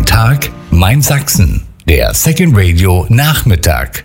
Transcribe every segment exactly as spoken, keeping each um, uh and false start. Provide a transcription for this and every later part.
Mein Tag, mein Sachsen. Der Second Radio Nachmittag.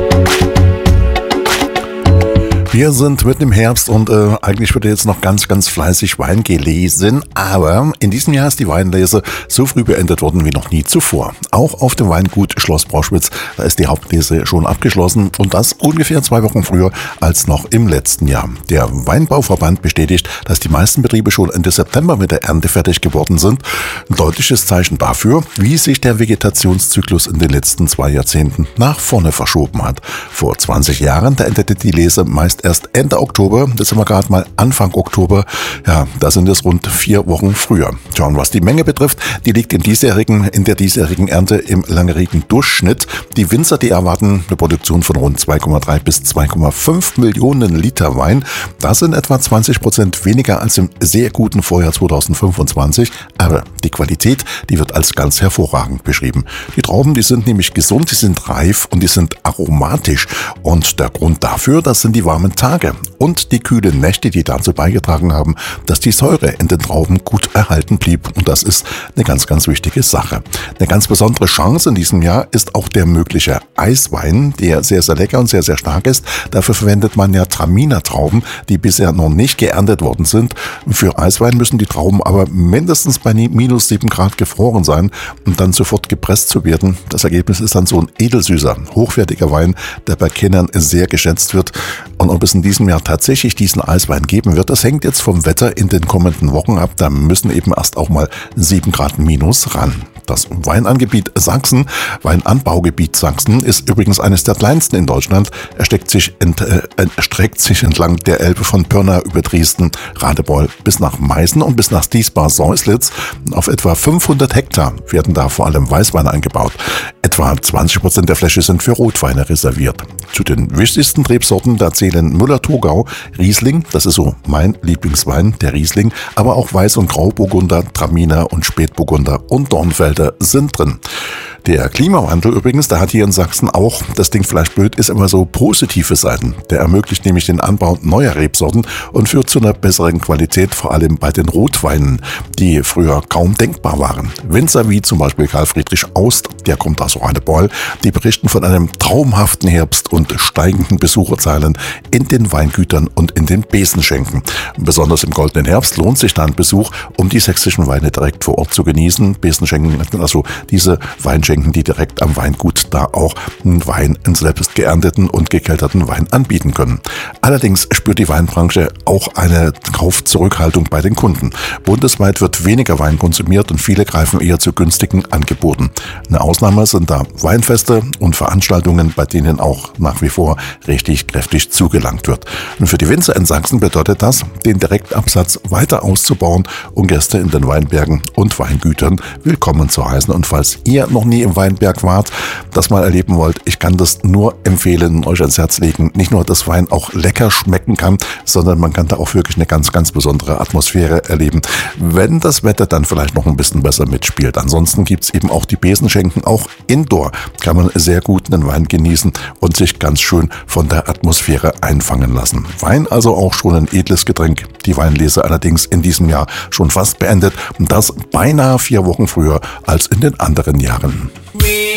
Wir sind mitten im Herbst und äh, eigentlich wird jetzt noch ganz, ganz fleißig Wein gelesen, aber in diesem Jahr ist die Weinlese so früh beendet worden wie noch nie zuvor. Auch auf dem Weingut Schloss Broschwitz, da ist die Hauptlese schon abgeschlossen und das ungefähr zwei Wochen früher als noch im letzten Jahr. Der Weinbauverband bestätigt, dass die meisten Betriebe schon Ende September mit der Ernte fertig geworden sind. Ein deutliches Zeichen dafür, wie sich der Vegetationszyklus in den letzten zwei Jahrzehnten nach vorne verschoben hat. Vor zwanzig Jahren, da endete die Lese meist erst Ende Oktober, das sind wir gerade mal Anfang Oktober, ja, da sind es rund vier Wochen früher. Schauen, was die Menge betrifft, die liegt im diesjährigen, in der diesjährigen Ernte im langjährigen Durchschnitt. Die Winzer, die erwarten eine Produktion von rund zwei Komma drei bis zwei Komma fünf Millionen Liter Wein. Das sind etwa zwanzig Prozent weniger als im sehr guten Vorjahr zweitausendfünfundzwanzig, aber die Qualität, die wird als ganz hervorragend beschrieben. Die Trauben, die sind nämlich gesund, die sind reif und die sind aromatisch und der Grund dafür, das sind die warmen Tage und die kühlen Nächte, die dazu beigetragen haben, dass die Säure in den Trauben gut erhalten blieb. Und das ist eine ganz, ganz wichtige Sache. Eine ganz besondere Chance in diesem Jahr ist auch der mögliche Eiswein, der sehr, sehr lecker und sehr, sehr stark ist. Dafür verwendet man ja Traminer-Trauben, die bisher noch nicht geerntet worden sind. Für Eiswein müssen die Trauben aber mindestens bei minus sieben Grad gefroren sein und dann sofort gepresst zu werden. Das Ergebnis ist dann so ein edelsüßer, hochwertiger Wein, der bei Kennern sehr geschätzt wird. Und ob es in diesem Jahr tatsächlich diesen Eiswein geben wird, das hängt jetzt vom Wetter in den kommenden Wochen ab. Da müssen eben erst auch mal sieben Grad minus ran. Das Weinangebiet Sachsen, Weinanbaugebiet Sachsen, ist übrigens eines der kleinsten in Deutschland. Er steckt sich ent, äh, erstreckt sich entlang der Elbe von Pirna über Dresden, Radebeul bis nach Meißen und bis nach Diesbar-Säuslitz. Auf etwa fünfhundert Hektar werden da vor allem Weißweine angebaut. Etwa zwanzig Prozent der Fläche sind für Rotweine reserviert. Zu den wichtigsten Rebsorten, da zählen Müller-Thurgau, Riesling, das ist so mein Lieblingswein, der Riesling, aber auch Weiß- und Grauburgunder, Traminer und Spätburgunder und Dornfelder sind drin. Der Klimawandel übrigens, da hat hier in Sachsen auch, das Ding vielleicht blöd, ist immer so positive Seiten. Der ermöglicht nämlich den Anbau neuer Rebsorten und führt zu einer besseren Qualität, vor allem bei den Rotweinen, die früher kaum denkbar waren. Winzer wie zum Beispiel Karl Friedrich Aust, der kommt aus Radebeul, die berichten von einem traumhaften Herbst und steigenden Besucherzahlen in den Weingütern und in den Besenschenken. Besonders im goldenen Herbst lohnt sich da ein Besuch, um die sächsischen Weine direkt vor Ort zu genießen. Besenschenken, also diese Weinschenken, die direkt am Weingut da auch einen Wein, einen selbst geernteten und gekelterten Wein anbieten können. Allerdings spürt die Weinbranche auch eine Kaufzurückhaltung bei den Kunden. Bundesweit wird weniger Wein konsumiert und viele greifen eher zu günstigen Angeboten. Eine Ausnahme sind da Weinfeste und Veranstaltungen, bei denen auch nach wie vor richtig kräftig zugelangt wird. Und für die Winzer in Sachsen bedeutet das, den Direktabsatz weiter auszubauen und Gäste in den Weinbergen und Weingütern willkommen zu heißen. Und falls ihr noch nie im Weinberg wart, das mal erleben wollt, ich kann das nur empfehlen und euch ans Herz legen. Nicht nur, dass Wein auch lecker schmecken kann, sondern man kann da auch wirklich eine ganz, ganz besondere Atmosphäre erleben, wenn das Wetter dann vielleicht noch ein bisschen besser mitspielt. Ansonsten gibt es eben auch die Besenschenken, auch indoor kann man sehr gut einen Wein genießen und sich ganz schön von der Atmosphäre einfangen lassen. Wein also auch schon ein edles Getränk. Die Weinlese allerdings in diesem Jahr schon fast beendet und das beinahe vier Wochen früher als in den anderen Jahren.